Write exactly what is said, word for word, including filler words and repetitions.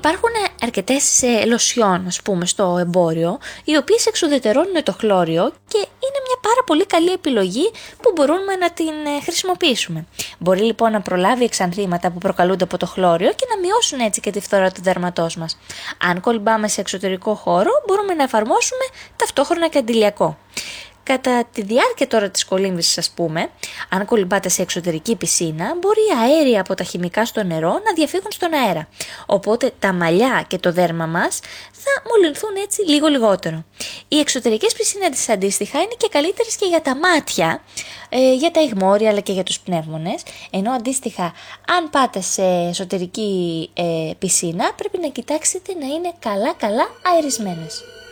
υπάρχουν αρκετές ε, λοσιόν, ας πούμε, στο εμπόριο, οι οποίες εξουδετερώνουν το χλώριο και είναι μια πάρα πολύ καλή επιλογή που μπορούμε να την ε, χρησιμοποιήσουμε. Μπορεί λοιπόν να προλάβει εξανθήματα που προκαλούνται από το χλώριο και να μειώσουν έτσι και τη φθορά του δέρματός μας. Αν κολυμπάμε σε εξωτερικό χώρο, μπορούμε να εφαρμόσουμε ταυτόχρονα και αντιλιακό. Κατά τη διάρκεια τώρα της κολύμβησης, ας πούμε, αν κολυμπάτε σε εξωτερική πισίνα, μπορεί αέρια από τα χημικά στο νερό να διαφύγουν στον αέρα. Οπότε τα μαλλιά και το δέρμα μας θα μολυνθούν έτσι λίγο λιγότερο. Οι εξωτερικές πισίνες αντίστοιχα είναι και καλύτερες και για τα μάτια, ε, για τα ιγμόρια αλλά και για τους πνεύμονες, ενώ αντίστοιχα αν πάτε σε εσωτερική ε, πισίνα πρέπει να κοιτάξετε να είναι καλά καλά αερισμένες.